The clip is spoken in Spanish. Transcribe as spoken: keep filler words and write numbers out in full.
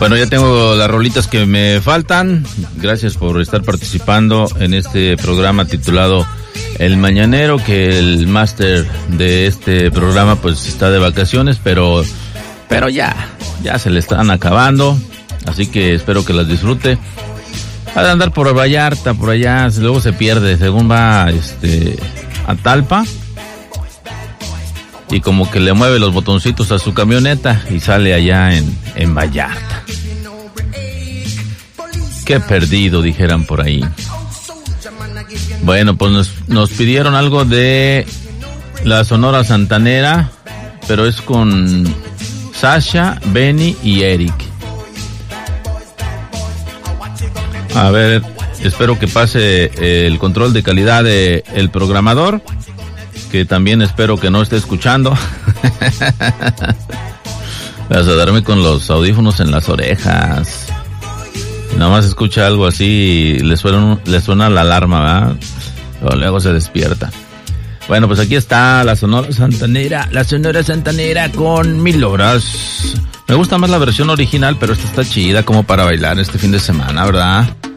Bueno, ya tengo las rolitas que me faltan. Gracias por estar participando en este programa titulado El Mañanero, que el máster de este programa pues está de vacaciones, pero pero ya, ya se le están acabando, así que espero que las disfrute. Ha de andar por Vallarta, por allá, luego se pierde, según va este a Talpa, y como que le mueve los botoncitos a su camioneta y sale allá en, en Vallarta. Qué perdido, dijeran por ahí. Bueno, pues nos, nos pidieron algo de la Sonora Santanera, pero es con Sasha, Benny y Eric. A ver, espero que pase el control de calidad de el programador, que también espero que no esté escuchando. Vas a darme con los audífonos en las orejas. Nada más escucha algo así y le suena, le suena la alarma, ¿verdad? Luego, luego se despierta. Bueno, pues aquí está la Sonora Santanera, la Sonora Santanera con Mil Horas. Me gusta más la versión original, pero esta está chida como para bailar este fin de semana, ¿verdad?